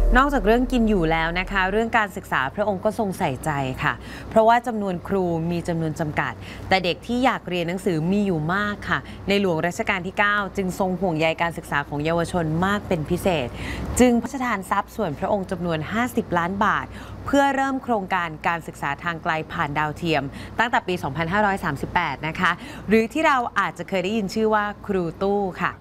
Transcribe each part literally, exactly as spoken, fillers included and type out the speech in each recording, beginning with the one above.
นอกจากเรื่องกินอยู่แล้วนะคะเรื่องการศึกษาพระองค์ก็ทรงใส่ใจค่ะเพราะว่าจำนวนครูมีจำนวนจำกัดแต่เด็กที่อยากเรียนหนังสือมีอยู่มากค่ะในหลวงรัชกาลที่เก้าจึงทรงห่วงใยการศึกษาของเยาวชนมากเป็นพิเศษจึงพระราชทานทรัพย์ส่วนพระองค์จำนวนห้าสิบล้านบาทเพื่อเริ่มโครงการการศึกษาทางไกลผ่านดาวเทียมตั้งแต่ปี สองพันห้าร้อยสามสิบแปด นะคะหรือที่เราอาจจะเคยได้ยินชื่อว่าครูตู้ค่ะ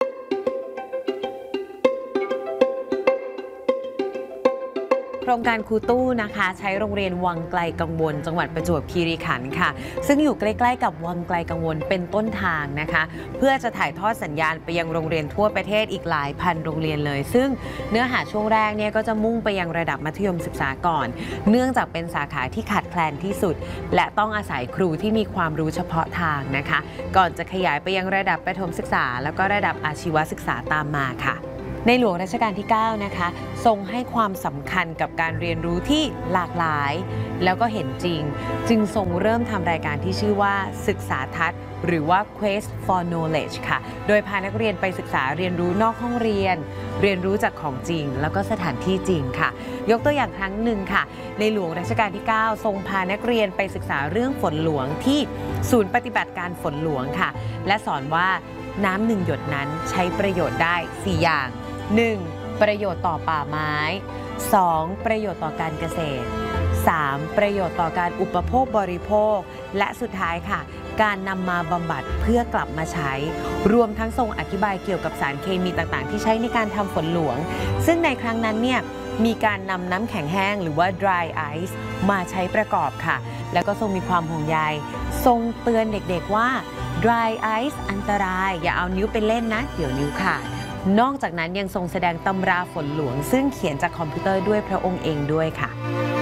โครงการครูตู้นะคะใช้โรงเรียนวังไกลกังวลจังหวัดประจวบคีรีขันธ์ค่ะซึ่งอยู่ใกล้ๆกับวังไกลกังวลเป็นต้นทางนะคะเพื่อจะถ่ายทอดสัญญาณไปยังโรงเรียนทั่วประเทศอีกหลายพันโรงเรียนเลยซึ่งเนื้อหาช่วงแรกเนี่ยก็จะมุ่งไปยังระดับมัธยมศึกษาก่อนเนื่องจากเป็นสาขาที่ขาดแคลนที่สุดและต้องอาศัยครูที่มีความรู้เฉพาะทางนะคะก่อนจะขยายไปยังระดับประถมศึกษาแล้วก็ระดับอาชีวศึกษาตามมาค่ะในหลวงรัชกาลที่เก้านะคะทรงให้ความสำคัญกับการเรียนรู้ที่หลากหลายแล้วก็เห็นจริงจึงทรงเริ่มทำรายการที่ชื่อว่าศึกษาทัศน์หรือว่า Quest for Knowledge ค่ะโดยพานักเรียนไปศึกษาเรียนรู้นอกห้องเรียนเรียนรู้จากของจริงแล้วก็สถานที่จริงค่ะยกตัวอย่างครั้งหนึ่งค่ะในหลวงรัชกาลที่เก้าทรงพานักเรียนไปศึกษาเรื่องฝนหลวงที่ศูนย์ปฏิบัติการฝนหลวงค่ะและสอนว่าน้ำหนึ่งหยดนั้นใช้ประโยชน์ได้สี่อย่างหนึ่ง ประโยชน์ต่อป่าไม้ สอง ประโยชน์ต่อการเกษตร สาม ประโยชน์ต่อการอุปโภคบริโภคและสุดท้ายค่ะการนำมาบำบัดเพื่อกลับมาใช้รวมทั้งทรงอธิบายเกี่ยวกับสารเคมีต่างๆที่ใช้ในการทำฝนหลวงซึ่งในครั้งนั้นเนี่ยมีการนำน้ำแข็งแห้งหรือว่า dry ice มาใช้ประกอบค่ะแล้วก็ทรงมีความห่วงใยทรงเตือนเด็กๆว่า dry ice อันตรายอย่าเอานิ้วไปเล่นนะเดี๋ยวนิ้วขาดนอกจากนั้นยังทรงแสดงตำราฝนหลวงซึ่งเขียนจากคอมพิวเตอร์ด้วยพระองค์เองด้วยค่ะ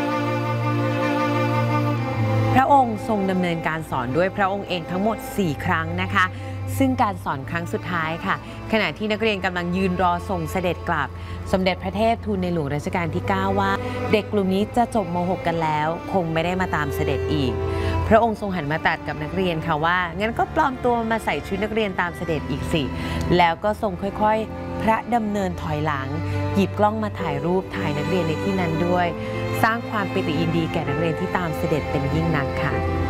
พระองค์ทรงดำเนินการสอนด้วยพระองค์เองทั้งหมดสี่ครั้งนะคะซึ่งการสอนครั้งสุดท้ายค่ะขณะที่นักเรียนกำลังยืนรอส่งเสด็จกลับสมเด็จพระเทพทูลในหลวงรัชกาลที่เก้าว่าเด็กกลุ่มนี้จะจบม หก กันแล้วคงไม่ได้มาตามเสด็จอีกพระองค์ทรงหันมาตรัสกับนักเรียนค่ะว่างั้นก็ปลอมตัวมาใส่ชุดนักเรียนตามเสด็จอีกสิแล้วก็ทรงค่อยๆพระดำเนินถอยหลังหยิบกล้องมาถ่ายรูปถ่ายนักเรียนในที่นั้นด้วยสร้างความปิติยินดีแก่นักเรียนที่ตามเสด็จเป็นยิ่งนักค่ะ